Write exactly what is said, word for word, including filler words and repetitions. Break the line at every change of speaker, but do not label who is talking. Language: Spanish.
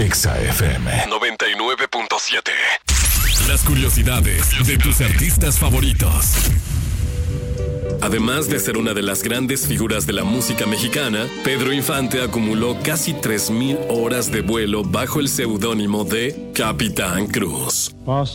Exa F M
noventa y nueve punto siete.
Las curiosidades de tus artistas favoritos. Además de ser una de las grandes figuras de la música mexicana, Pedro Infante acumuló casi tres mil horas de vuelo bajo el seudónimo de Capitán Cruz.